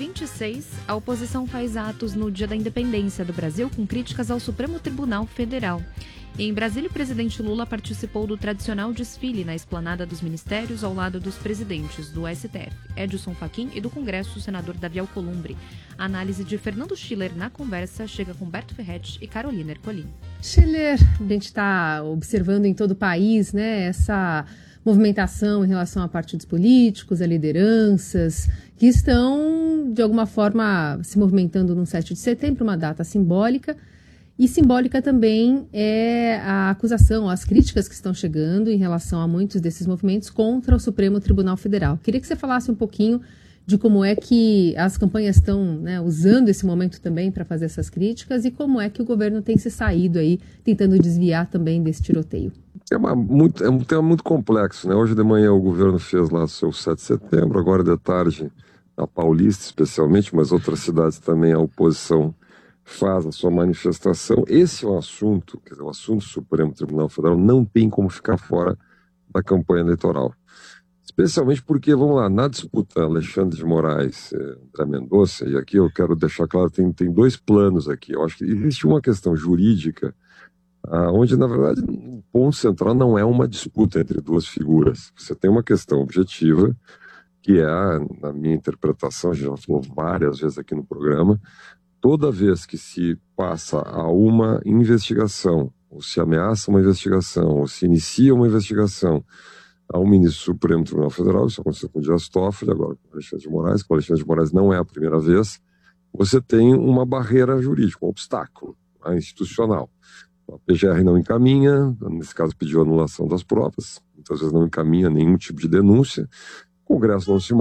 26, a oposição faz atos no Dia da Independência do Brasil com críticas ao Supremo Tribunal Federal. Em Brasília, o presidente Lula participou do tradicional desfile na esplanada dos ministérios ao lado dos presidentes do STF, Edson Fachin, e do Congresso, o senador Davi Alcolumbre. A análise de Fernando Schiller na conversa chega com Berto Ferretti e Carolina Ercolim. Schiller, a gente está observando em todo o país, né, essa movimentação em relação a partidos políticos, a lideranças, que estão, de alguma forma, se movimentando no 7 de setembro, uma data simbólica. E simbólica também é a acusação, as críticas que estão chegando em relação a muitos desses movimentos contra o Supremo Tribunal Federal. Queria que você falasse um pouquinho de como é que as campanhas estão, né, usando esse momento também para fazer essas críticas e como é que o governo tem se saído aí, tentando desviar também desse tiroteio. É um tema muito complexo, né? Hoje de manhã o governo fez lá o seu 7 de setembro, agora de tarde, na Paulista especialmente, mas outras cidades também, a oposição faz a sua manifestação. Esse é um assunto, quer dizer, o assunto do Supremo Tribunal Federal não tem como ficar fora da campanha eleitoral. Especialmente porque, vamos lá, na disputa Alexandre de Moraes, André Mendonça, e aqui eu quero deixar claro, tem dois planos aqui. Eu acho que existe uma questão jurídica, onde, na verdade, o ponto central não é uma disputa entre duas figuras. Você tem uma questão objetiva, que é, na minha interpretação, a gente já falou várias vezes aqui no programa, toda vez que se passa a uma investigação, ou se ameaça uma investigação, ou se inicia uma investigação ao ministro do Supremo Tribunal Federal, isso aconteceu com o Dias Toffoli, agora com o Alexandre de Moraes, com o Alexandre de Moraes não é a primeira vez, você tem uma barreira jurídica, um obstáculo institucional. A PGR não encaminha, nesse caso pediu anulação das provas, muitas vezes não encaminha nenhum tipo de denúncia, o Congresso não se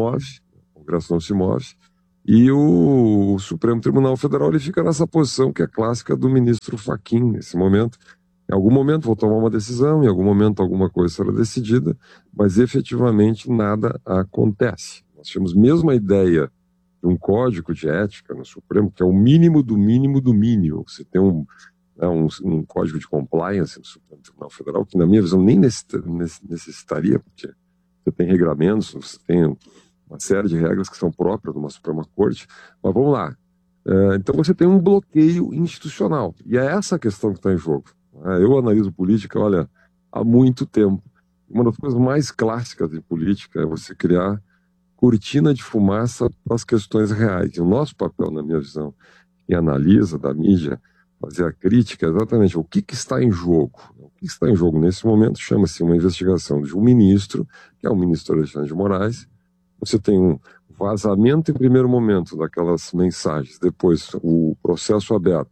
move, e o Supremo Tribunal Federal ele fica nessa posição que é clássica do ministro Fachin nesse momento. Em algum momento vou tomar uma decisão, em algum momento alguma coisa será decidida, mas efetivamente nada acontece. Nós tínhamos mesmo a ideia de um código de ética no Supremo, que é o mínimo do mínimo do mínimo. Você tem um código de compliance no Supremo Tribunal Federal, que na minha visão nem necessitaria, porque você tem regramentos, você tem uma série de regras que são próprias de uma Suprema Corte, mas vamos lá. Então você tem um bloqueio institucional, e é essa a questão que está em jogo. Eu analiso política, olha, há muito tempo. Uma das coisas mais clássicas de política é você criar cortina de fumaça para as questões reais. E o nosso papel, na minha visão, quem analisa da mídia, fazer a crítica é exatamente o que está em jogo. O que está em jogo nesse momento chama-se uma investigação de um ministro, que é o ministro Alexandre de Moraes. Você tem um vazamento em primeiro momento daquelas mensagens, depois o processo aberto,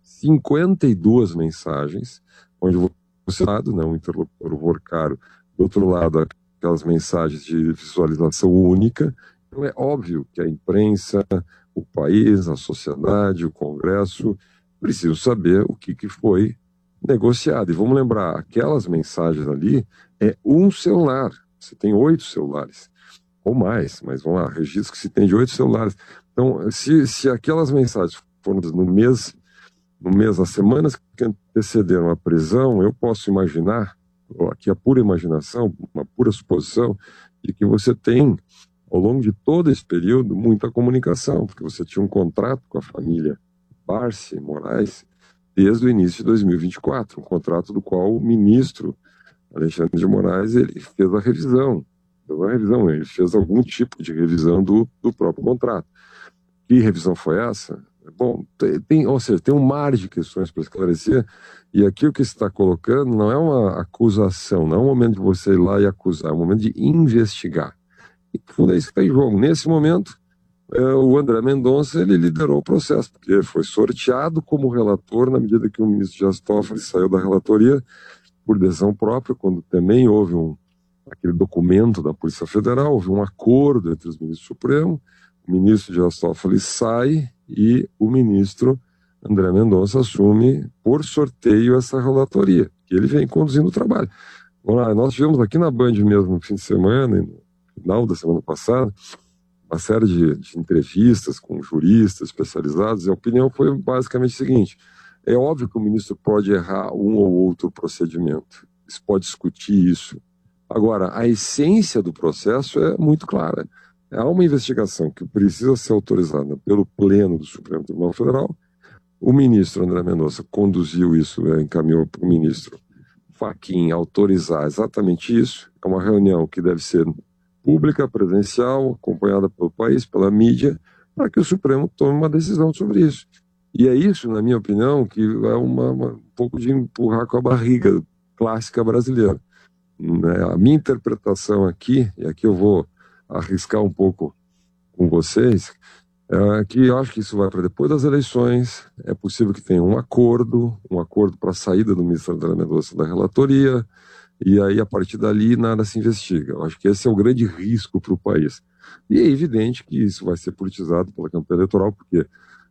52 mensagens, onde você lado, né, um interlocutor caro, do outro lado aquelas mensagens de visualização única. Então é óbvio que a imprensa, o país, a sociedade, o Congresso precisam saber o que foi negociado. E vamos lembrar, aquelas mensagens ali é um celular, você tem 8 celulares. Ou mais, mas vamos lá, registro que se tem de 8 celulares. Então, se aquelas mensagens foram no mês, as semanas que antecederam a prisão, eu posso imaginar, aqui a pura imaginação, uma pura suposição, de que você tem, ao longo de todo esse período, muita comunicação, porque você tinha um contrato com a família Barsi Moraes desde o início de 2024, um contrato do qual o ministro Alexandre de Moraes ele fez a revisão. Ele fez algum tipo de revisão do próprio contrato. Que revisão foi essa? Bom, tem um mar de questões para esclarecer, e aqui o que se está colocando não é uma acusação, não é um momento de você ir lá e acusar, é um momento de investigar. E tudo isso que está em jogo. Nesse momento, o André Mendonça ele liderou o processo, porque foi sorteado como relator na medida que o ministro Dias Toffoli saiu da relatoria por decisão própria, quando também houve aquele documento da Polícia Federal, houve um acordo entre os ministros do Supremo, o ministro Dias Toffoli sai e o ministro André Mendonça assume por sorteio essa relatoria, que ele vem conduzindo o trabalho. Vamos lá, nós tivemos aqui na Band mesmo no fim de semana, e no final da semana passada, uma série de entrevistas com juristas especializados, e a opinião foi basicamente a seguinte: é óbvio que o ministro pode errar um ou outro procedimento, se pode discutir isso. Agora, a essência do processo é muito clara. há uma investigação que precisa ser autorizada pelo Pleno do Supremo Tribunal Federal. O ministro André Mendonça conduziu isso, encaminhou para o ministro Fachin autorizar exatamente isso. É uma reunião que deve ser pública, presencial, acompanhada pelo país, pela mídia, para que o Supremo tome uma decisão sobre isso. E é isso, na minha opinião, que é um pouco de empurrar com a barriga clássica brasileira. A minha interpretação aqui, e aqui eu vou arriscar um pouco com vocês, é que eu acho que isso vai para depois das eleições. É possível que tenha um acordo para a saída do ministro André Mendonça da relatoria, e aí a partir dali nada se investiga. Eu acho que esse é o grande risco para o país. E é evidente que isso vai ser politizado pela campanha eleitoral, porque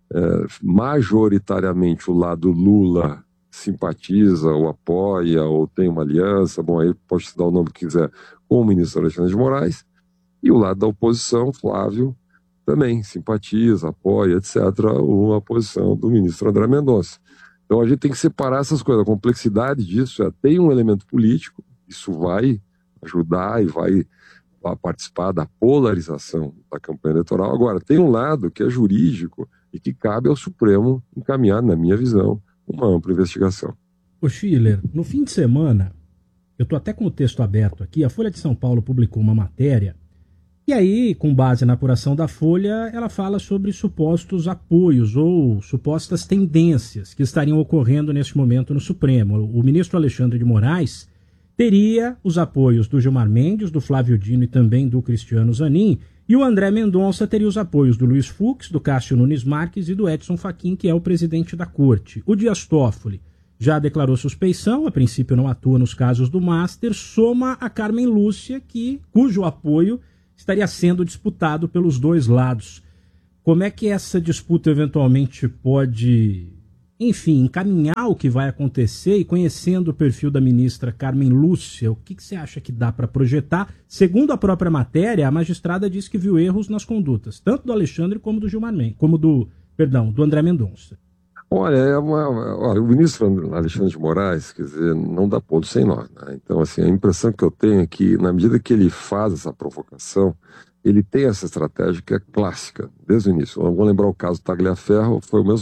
majoritariamente o lado Lula simpatiza ou apoia ou tem uma aliança, bom, aí pode se dar o nome que quiser, com o ministro Alexandre de Moraes, e o lado da oposição, Flávio, também simpatiza, apoia, etc., a posição do ministro André Mendonça. Então a gente tem que separar essas coisas. A complexidade disso tem um elemento político, isso vai ajudar e vai participar da polarização da campanha eleitoral. Agora, tem um lado que é jurídico e que cabe ao Supremo encaminhar, na minha visão, uma ampla investigação. Ô Schiller, no fim de semana, eu estou até com o texto aberto aqui, a Folha de São Paulo publicou uma matéria, e aí, com base na apuração da Folha, ela fala sobre supostos apoios ou supostas tendências que estariam ocorrendo neste momento no Supremo. O ministro Alexandre de Moraes teria os apoios do Gilmar Mendes, do Flávio Dino e também do Cristiano Zanin, e o André Mendonça teria os apoios do Luiz Fux, do Cássio Nunes Marques e do Edson Fachin, que é o presidente da corte. O Dias Toffoli já declarou suspeição, a princípio não atua nos casos do Master, soma a Carmen Lúcia, cujo apoio estaria sendo disputado pelos dois lados. Como é que essa disputa eventualmente pode, enfim, encaminhar o que vai acontecer? E conhecendo o perfil da ministra Carmen Lúcia, o que você acha que dá para projetar? Segundo a própria matéria, a magistrada diz que viu erros nas condutas, tanto do Alexandre como do Gilmar Mendes, do André Mendonça. Olha, o ministro Alexandre de Moraes, quer dizer, não dá ponto sem nó, né? Então, assim, a impressão que eu tenho é que, na medida que ele faz essa provocação, ele tem essa estratégia que é clássica, desde o início. Vamos lembrar o caso Tagliaferro, foi o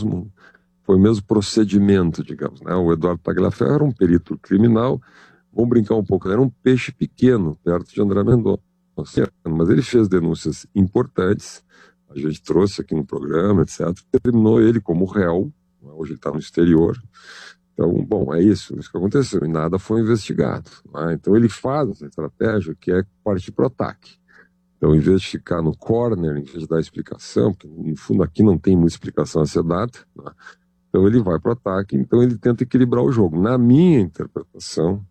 mesmo procedimento, digamos, né? O Eduardo Tagliaferro era um perito criminal, vamos brincar um pouco, era um peixe pequeno, perto de André Mendonça, mas ele fez denúncias importantes, a gente trouxe aqui no programa, etc., terminou ele como réu. Hoje ele está no exterior. Então, bom, é isso que aconteceu. E nada foi investigado. Né? Então, ele faz essa estratégia que é partir para o ataque. Então, em vez de ficar no corner, em vez de dar explicação, porque, no fundo, aqui não tem muita explicação a ser dada, né? Então, ele vai para o ataque. Então, ele tenta equilibrar o jogo. Na minha interpretação,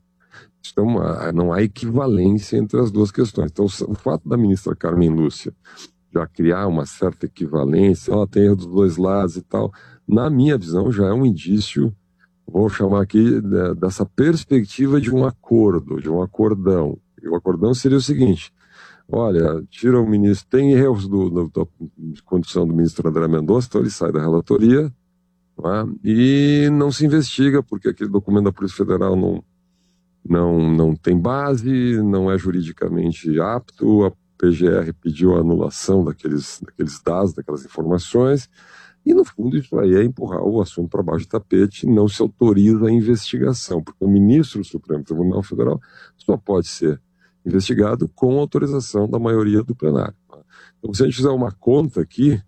não há equivalência entre as duas questões. Então, o fato da ministra Carmen Lúcia já criar uma certa equivalência, tem erro dos dois lados e tal, na minha visão já é um indício, vou chamar aqui dessa perspectiva de um acordo, de um acordão. E o acordão seria o seguinte: olha, tira o ministro, tem erros da condução do ministro André Mendonça, então ele sai da relatoria, né, e não se investiga, porque aquele documento da Polícia Federal não tem base, não é juridicamente apto, a PGR pediu a anulação daqueles dados, daquelas informações, e no fundo isso aí é empurrar o assunto para baixo do tapete, não se autoriza a investigação, porque o ministro do Supremo Tribunal Federal só pode ser investigado com autorização da maioria do plenário. Então, se a gente fizer uma conta aqui,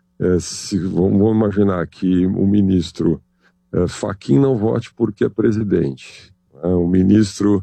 vamos imaginar que o ministro Fachin não vote porque é presidente, o ministro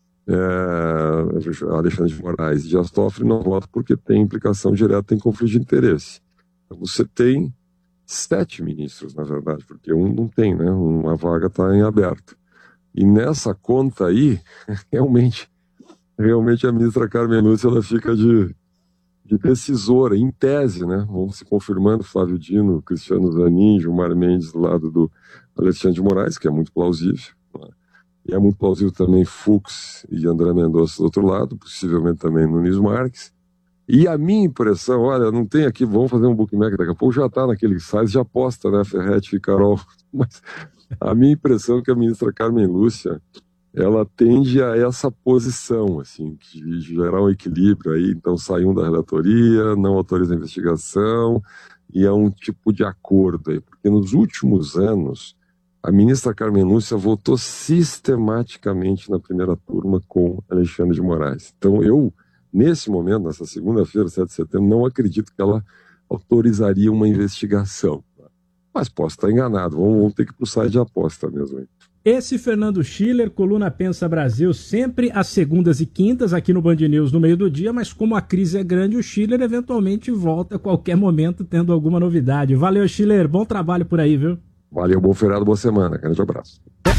Alexandre de Moraes e Dias Toffoli não votam porque tem implicação direta em conflito de interesse. Então, você tem 7 ministros, na verdade, porque um não tem, né? Uma vaga está em aberto. E nessa conta aí, realmente a ministra Carmen Lúcia ela fica de decisora, em tese, né? Vamos se confirmando, Flávio Dino, Cristiano Zanin, Gilmar Mendes do lado do Alexandre de Moraes, que é muito plausível, né? E é muito plausível também Fux e André Mendonça do outro lado, possivelmente também Nunes Marques. E a minha impressão, olha, não tem aqui, vamos fazer um bookmaker daqui a pouco, já está naquele site, já aposta, né, Ferretti e Carol. Mas a minha impressão é que a ministra Carmen Lúcia, ela tende a essa posição, assim, de gerar um equilíbrio aí, então sai um da relatoria, não autoriza a investigação, e é um tipo de acordo aí, porque nos últimos anos, a ministra Carmen Lúcia votou sistematicamente na primeira turma com Alexandre de Moraes. Então eu, nesse momento, nessa segunda-feira, 7 de setembro, não acredito que ela autorizaria uma investigação. Mas posso estar enganado, vamos ter que ir para o site de aposta mesmo aí. Esse Fernando Schiller, coluna Pensa Brasil, sempre às segundas e quintas aqui no Band News no meio do dia, mas como a crise é grande, o Schiller eventualmente volta a qualquer momento tendo alguma novidade. Valeu, Schiller, bom trabalho por aí, viu? Valeu, bom feriado, boa semana, grande abraço.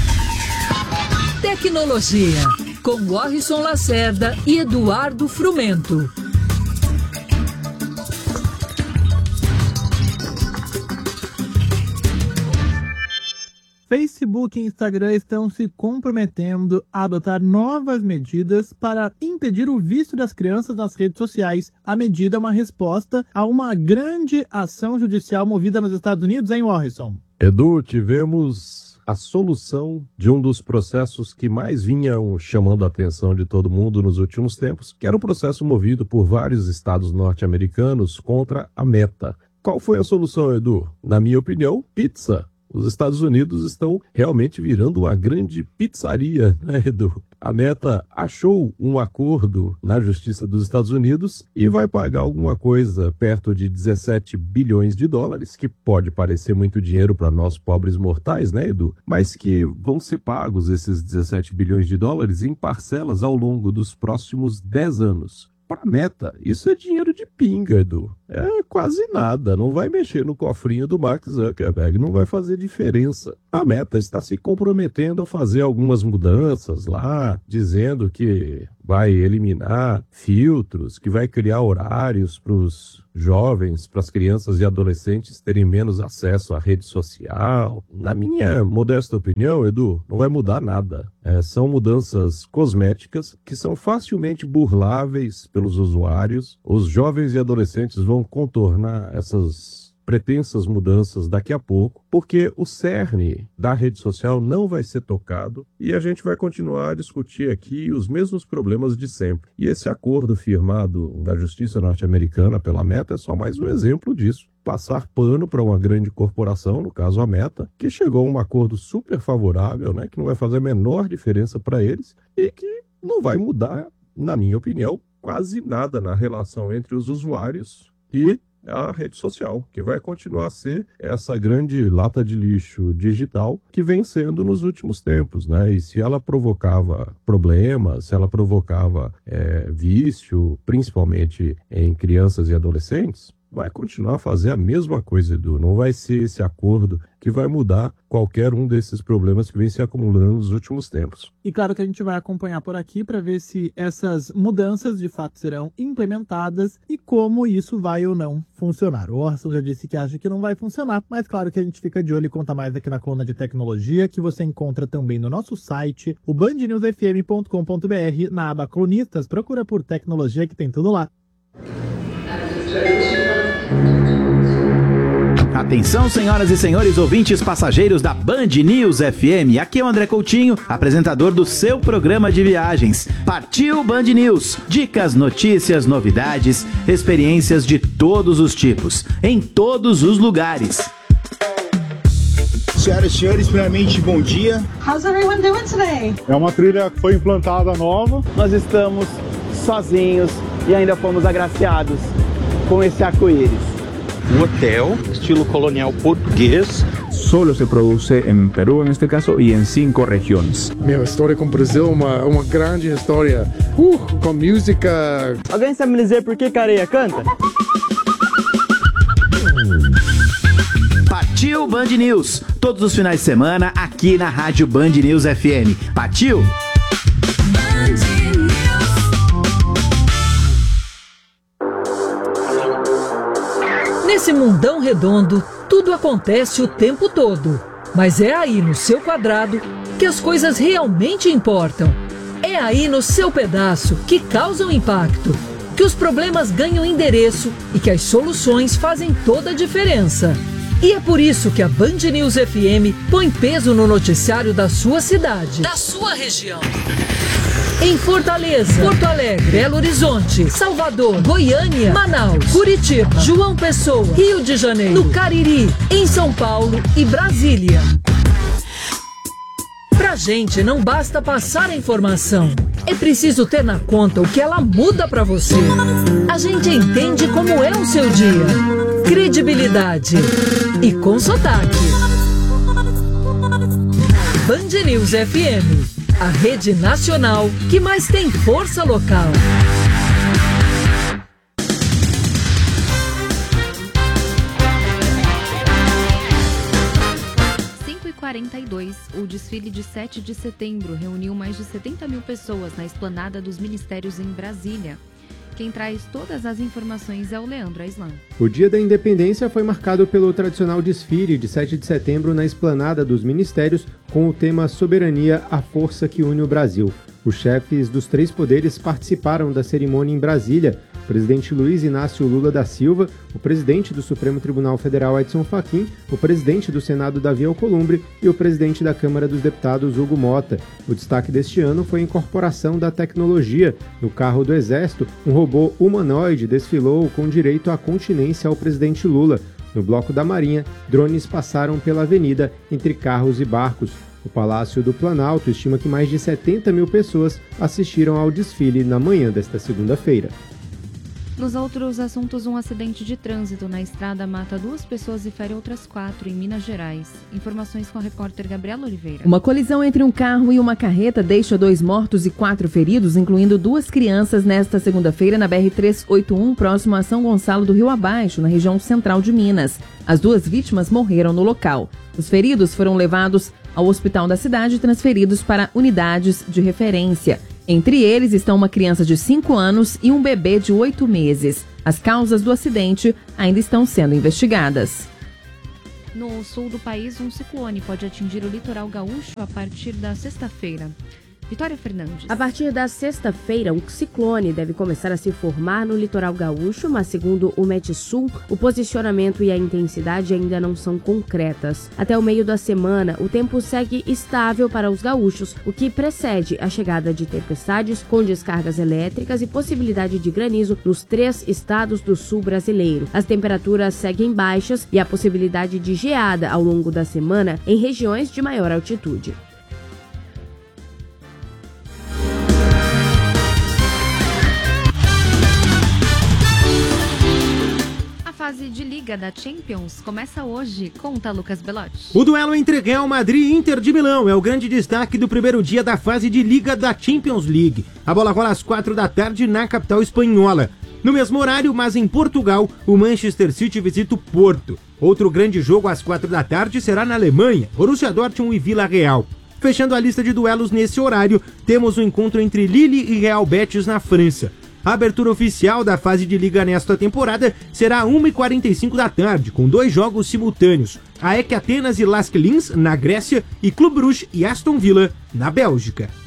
Tecnologia, com Warrison Lacerda e Eduardo Frumento. Facebook e Instagram estão se comprometendo a adotar novas medidas para impedir o vício das crianças nas redes sociais. A medida é uma resposta a uma grande ação judicial movida nos Estados Unidos, hein, Warrison? Edu, tivemos a solução de um dos processos que mais vinham chamando a atenção de todo mundo nos últimos tempos, que era um processo movido por vários estados norte-americanos contra a Meta. Qual foi a solução, Edu? Na minha opinião, pizza. Os Estados Unidos estão realmente virando uma grande pizzaria, né, Edu? A Meta achou um acordo na Justiça dos Estados Unidos e vai pagar alguma coisa perto de 17 bilhões de dólares, que pode parecer muito dinheiro para nós pobres mortais, né, Edu? Mas que vão ser pagos esses 17 bilhões de dólares em parcelas ao longo dos próximos 10 anos. Para a Meta, isso é dinheiro de pinga, Edu. É quase nada, não vai mexer no cofrinho do Mark Zuckerberg, não vai fazer diferença. A Meta está se comprometendo a fazer algumas mudanças lá, dizendo que vai eliminar filtros, que vai criar horários para os jovens, para as crianças e adolescentes terem menos acesso à rede social. Na minha modesta opinião, Edu, não vai mudar nada. São mudanças cosméticas que são facilmente burláveis pelos usuários. Os jovens e adolescentes vão contornar essas pretensas mudanças daqui a pouco, porque o cerne da rede social não vai ser tocado e a gente vai continuar a discutir aqui os mesmos problemas de sempre. E esse acordo firmado da Justiça norte-americana pela Meta é só mais um exemplo disso. Passar pano para uma grande corporação, no caso a Meta, que chegou a um acordo super favorável, né, que não vai fazer a menor diferença para eles e que não vai mudar, na minha opinião, quase nada na relação entre os usuários e a rede social, que vai continuar a ser essa grande lata de lixo digital que vem sendo nos últimos tempos, né? E se ela provocava problemas, se ela provocava vício, principalmente em crianças e adolescentes, vai continuar a fazer a mesma coisa, Edu. Não vai ser esse acordo que vai mudar qualquer um desses problemas que vem se acumulando nos últimos tempos. E claro que a gente vai acompanhar por aqui para ver se essas mudanças de fato serão implementadas e como isso vai ou não funcionar. O Orson já disse que acha que não vai funcionar, mas claro que a gente fica de olho e conta mais aqui na coluna de tecnologia, que você encontra também no nosso site, o bandnewsfm.com.br, na aba Cronistas. Procura por tecnologia que tem tudo lá. Atenção, senhoras e senhores ouvintes passageiros da Band News FM. Aqui é o André Coutinho, apresentador do seu programa de viagens. Partiu Band News. Dicas, notícias, novidades, experiências de todos os tipos, em todos os lugares. Senhoras e senhores, primeiramente, bom dia. How's everyone doing today? É uma trilha que foi implantada nova. Nós estamos sozinhos e ainda fomos agraciados com esse arco-íris. Um hotel, estilo colonial português. Solo se produce en Perú, en este caso, y en 5 regiones. Meu, a história com o Brasil é uma grande história. Com música. Alguém sabe me dizer por que Careia canta? Partiu Band News. Todos os finais de semana aqui na Rádio Band News FM. Partiu? Nesse mundão redondo, tudo acontece o tempo todo. Mas é aí no seu quadrado que as coisas realmente importam. É aí no seu pedaço que causam impacto, que os problemas ganham endereço e que as soluções fazem toda a diferença. E é por isso que a Band News FM põe peso no noticiário da sua cidade, da sua região. Em Fortaleza, Porto Alegre, Belo Horizonte, Salvador, Goiânia, Manaus, Curitiba, João Pessoa, Rio de Janeiro, no Cariri, em São Paulo e Brasília. Pra gente não basta passar a informação, é preciso ter na conta o que ela muda pra você. A gente entende como é o seu dia. Credibilidade e com sotaque. Band News FM, a rede nacional que mais tem força local. 42, o desfile de 7 de setembro reuniu mais de 70 mil pessoas na esplanada dos ministérios em Brasília. Quem traz todas as informações é o Leandro Aislan. O Dia da Independência foi marcado pelo tradicional desfile de 7 de setembro na esplanada dos ministérios com o tema Soberania, a força que une o Brasil. Os chefes dos 3 poderes participaram da cerimônia em Brasília. O presidente Luiz Inácio Lula da Silva, o presidente do Supremo Tribunal Federal Edson Fachin, o presidente do Senado Davi Alcolumbre e o presidente da Câmara dos Deputados Hugo Mota. O destaque deste ano foi a incorporação da tecnologia. No carro do Exército, um robô humanoide desfilou com direito à continência ao presidente Lula. No bloco da Marinha, drones passaram pela avenida entre carros e barcos. O Palácio do Planalto estima que mais de 70 mil pessoas assistiram ao desfile na manhã desta segunda-feira. Nos outros assuntos, um acidente de trânsito na estrada mata 2 pessoas e fere outras 4 em Minas Gerais. Informações com a repórter Gabriela Oliveira. Uma colisão entre um carro e uma carreta deixa 2 mortos e 4 feridos, incluindo 2 crianças, nesta segunda-feira na BR-381, próximo a São Gonçalo do Rio Abaixo, na região central de Minas. As 2 vítimas morreram no local. Os feridos foram levados ao hospital da cidade e transferidos para unidades de referência. Entre eles estão uma criança de 5 anos e um bebê de 8 meses. As causas do acidente ainda estão sendo investigadas. No sul do país, um ciclone pode atingir o litoral gaúcho a partir da sexta-feira. Vitória Fernandes. A partir da sexta-feira, um ciclone deve começar a se formar no litoral gaúcho, mas segundo o Metsul, o posicionamento e a intensidade ainda não são concretas. Até o meio da semana, o tempo segue estável para os gaúchos, o que precede a chegada de tempestades com descargas elétricas e possibilidade de granizo nos 3 estados do sul brasileiro. As temperaturas seguem baixas e há possibilidade de geada ao longo da semana em regiões de maior altitude. A fase de Liga da Champions começa hoje. Conta, Lucas Belotti. O duelo entre Real Madrid e Inter de Milão é o grande destaque do primeiro dia da fase de Liga da Champions League. A bola rola às 4 da tarde na capital espanhola. No mesmo horário, mas em Portugal, o Manchester City visita o Porto. Outro grande jogo às 4 da tarde será na Alemanha, Borussia Dortmund e Vila Real. Fechando a lista de duelos nesse horário, temos o encontro entre Lille e Real Betis na França. A abertura oficial da fase de Liga nesta temporada será 1h45 da tarde, com 2 jogos simultâneos. AEK Atenas e Lask Linz, na Grécia, e Clube Brugge e Aston Villa, na Bélgica.